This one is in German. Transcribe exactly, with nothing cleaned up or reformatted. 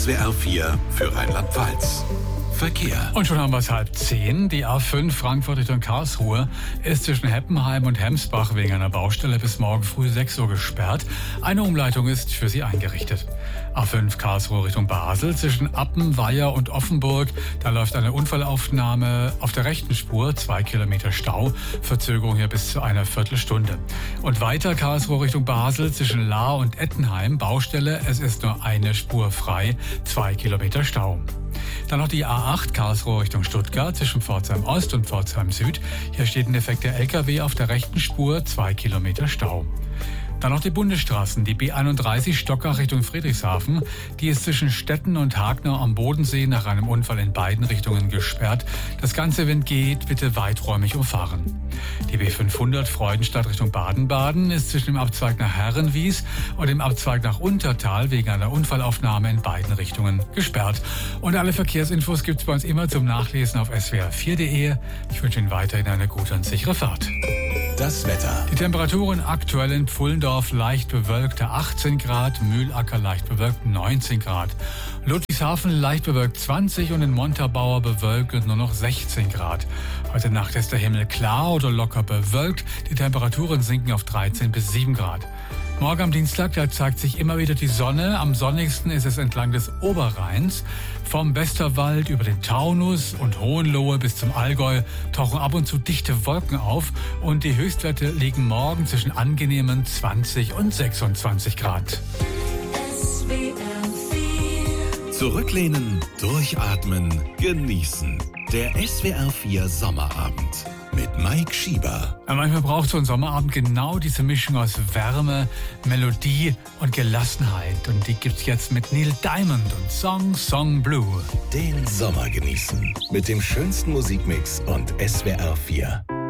S W R vier für Rheinland-Pfalz. Verkehr. Und schon haben wir es halb zehn. Die A fünf Frankfurt Richtung Karlsruhe ist zwischen Heppenheim und Hemsbach wegen einer Baustelle bis morgen früh sechs Uhr gesperrt. Eine Umleitung ist für sie eingerichtet. A fünf Karlsruhe Richtung Basel zwischen Appen, Weiher und Offenburg. Da läuft eine Unfallaufnahme auf der rechten Spur, zwei Kilometer Stau. Verzögerung hier bis zu einer Viertelstunde. Und weiter Karlsruhe Richtung Basel zwischen Lahr und Ettenheim. Baustelle, es ist nur eine Spur frei, zwei Kilometer Stau. Dann noch die A acht Karlsruhe Richtung Stuttgart zwischen Pforzheim Ost und Pforzheim Süd. Hier steht ein defekter L K W auf der rechten Spur, zwei Kilometer Stau. Dann noch die Bundesstraßen, die B einunddreißig Stockach Richtung Friedrichshafen. Die ist zwischen Stetten und Hagnau am Bodensee nach einem Unfall in beiden Richtungen gesperrt. Das Ganze, wenn geht, bitte weiträumig umfahren. Die B fünfhundert Freudenstadt Richtung Baden-Baden ist zwischen dem Abzweig nach Herrenwies und dem Abzweig nach Untertal wegen einer Unfallaufnahme in beiden Richtungen gesperrt. Und alle Verkehrsinfos gibt's bei uns immer zum Nachlesen auf S W R vier punkt de. Ich wünsche Ihnen weiterhin eine gute und sichere Fahrt. Das Wetter. Die Temperaturen aktuell in Pfullendorf leicht bewölkte achtzehn Grad, Mühlacker leicht bewölkt neunzehn Grad, Ludwigshafen leicht bewölkt zwanzig und in Montabaur bewölkt und nur noch sechzehn Grad. Heute Nacht ist der Himmel klar oder locker bewölkt, die Temperaturen sinken auf dreizehn bis sieben Grad. Morgen am Dienstag, da zeigt sich immer wieder die Sonne. Am sonnigsten ist es entlang des Oberrheins. Vom Westerwald über den Taunus und Hohenlohe bis zum Allgäu tauchen ab und zu dichte Wolken auf. Und die Höchstwerte liegen morgen zwischen angenehmen zwanzig und sechsundzwanzig Grad. Zurücklehnen, durchatmen, genießen. Der S W R vier Sommerabend mit Mike Schieber. Ja, manchmal braucht so ein Sommerabend genau diese Mischung aus Wärme, Melodie und Gelassenheit. Und die gibt's jetzt mit Neil Diamond und Song Song Blue. Den Sommer genießen mit dem schönsten Musikmix und S W R vier.